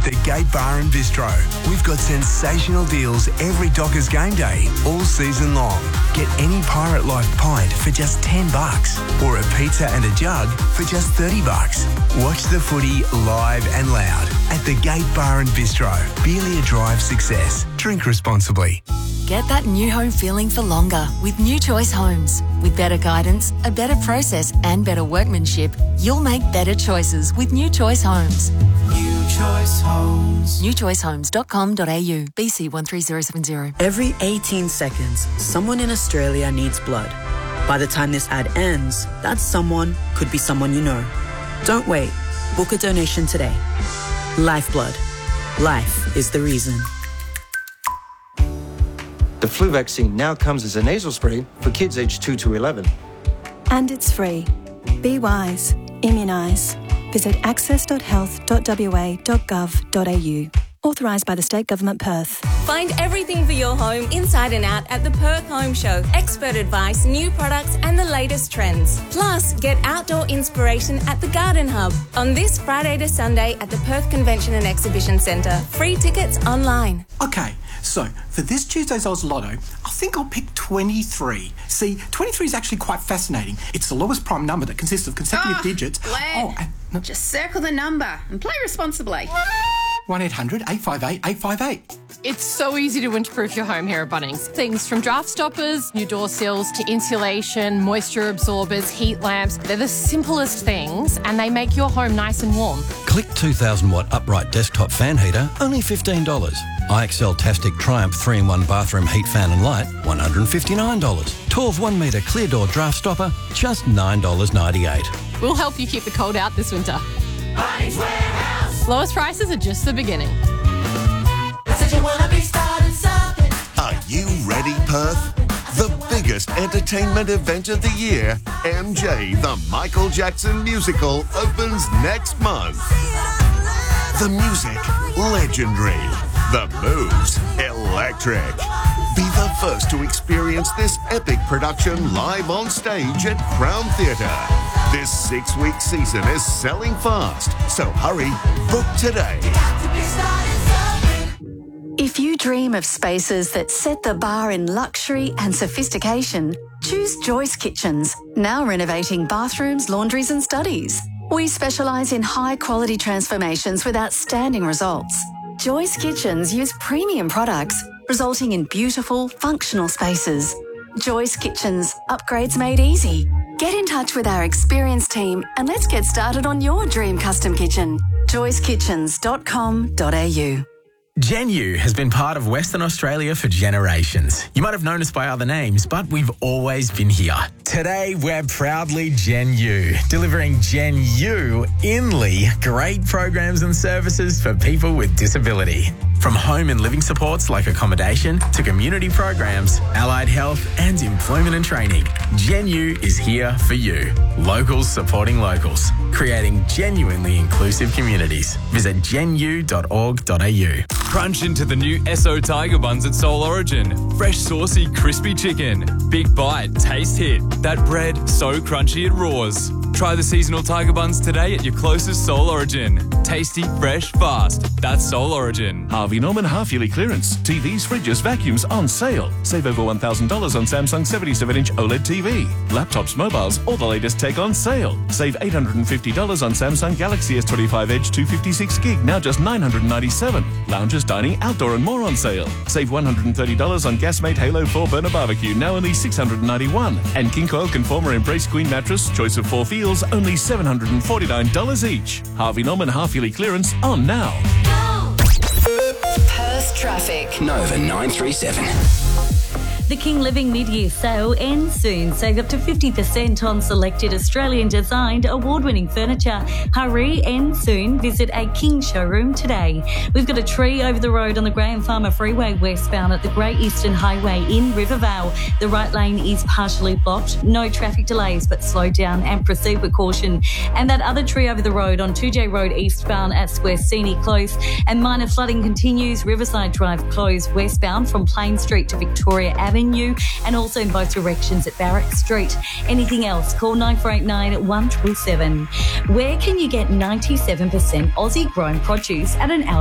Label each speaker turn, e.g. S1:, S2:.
S1: at the Gate Bar and Bistro. We've got sensational deals every Dockers game day, all season long. Get any Pirate Life pint for just $10 or a pizza and a jug for just $30. Watch the footy live and loud at the Gate Bar and Bistro. Beelia Drive Success. Drink responsibly.
S2: Get that new home feeling for longer with New Choice Homes. With better guidance, a better process and better workmanship, you'll make better choices with New Choice Homes.
S3: New Choice Homes.
S2: newchoicehomes.com.au. BC 13070.
S4: Every 18 seconds, someone in Australia needs blood. By the time this ad ends, that someone could be someone you know. Don't wait. Book a donation today. Lifeblood. Life is the reason.
S5: The flu vaccine now comes as a nasal spray for kids aged 2 to 11.
S6: And it's free. Be wise. Immunise. Visit access.health.wa.gov.au. Authorised by the State Government Perth.
S7: Find everything for your home inside and out at the Perth Home Show. Expert advice, new products and the latest trends. Plus, get outdoor inspiration at the Garden Hub on this Friday to Sunday at the Perth Convention and Exhibition Centre. Free tickets online.
S8: Okay, so for this Tuesday's Oz Lotto, I think I'll pick 23. See, 23 is actually quite fascinating. It's the lowest prime number that consists of consecutive digits.
S9: Glenn, just circle the number and play responsibly.
S8: 1-800-858-858.
S10: It's so easy to winterproof your home here at Bunnings. Things from draft stoppers, new door sills to insulation, moisture absorbers, heat lamps. They're the simplest things and they make your home nice and warm.
S11: Click 2,000-watt upright desktop fan heater, only $15. IXL Tastic Triumph 3-in-1 bathroom heat fan and light, $159. 12 1-metre clear door draft stopper, just $9.98.
S10: We'll help you keep the cold out this winter.
S3: Bunnings Warehouse.
S10: Lowest prices are just the beginning.
S12: Are you ready, Perth? The biggest entertainment event of the year, MJ the Michael Jackson Musical, opens next month. The music, legendary. The moves, electric. Be the first to experience this epic production live on stage at Crown Theatre. This 6-week season is selling fast, so hurry, book today.
S13: If you dream of spaces that set the bar in luxury and sophistication, choose Joyce Kitchens, now renovating bathrooms, laundries and studies. We specialise in high-quality transformations with outstanding results. Joyce Kitchens use premium products, resulting in beautiful, functional spaces. Joyce Kitchens, upgrades made easy. Get in touch with our experienced team and let's get started on your dream custom kitchen. joycekitchens.com.au.
S14: Genu has been part of Western Australia for generations. You might have known us by other names, but we've always been here. Today, we're proudly Genu, delivering Genu Inly great programs and services for people with disability. From home and living supports like accommodation to community programs, allied health and employment and training, Genu is here for you. Locals supporting locals, creating genuinely inclusive communities. Visit genu.org.au.
S15: Crunch into the new Esso Tiger Buns at Soul Origin. Fresh, saucy, crispy chicken. Big bite, taste hit. That bread, so crunchy it roars. Try the seasonal Tiger Buns today at your closest Soul Origin. Tasty, fresh, fast. That's Soul Origin.
S16: Harvey Norman half-yearly clearance. TVs, fridges, vacuums on sale. Save over $1,000 on Samsung 77-inch OLED TV. Laptops, mobiles, all the latest tech on sale. Save $850 on Samsung Galaxy S25 Edge 256GB, now just $997. Lounges, dining, outdoor and more on sale. Save $130 on Gasmate Halo 4-burner barbecue, now only $691. And King Coil Conformer Embrace Queen mattress, choice of 4 feels, only $749 each. Harvey Norman half-yearly clearance on now.
S17: Perth traffic.
S18: Nova 937.
S19: The King Living mid-year sale ends soon. Save up to 50% on selected Australian-designed, award-winning furniture. Hurry, ends soon. Visit a King showroom today. We've got a tree over the road on the Graham Farmer Freeway westbound at the Great Eastern Highway in Rivervale. The right lane is partially blocked. No traffic delays, but slow down and proceed with caution. And that other tree over the road on 2J Road eastbound at Squaresini Close. And minor flooding continues. Riverside Drive closed westbound from Plain Street to Victoria Avenue, and also in both directions at Barrack Street. Anything else, call 9489 177. Where can you get 97% Aussie grown produce at an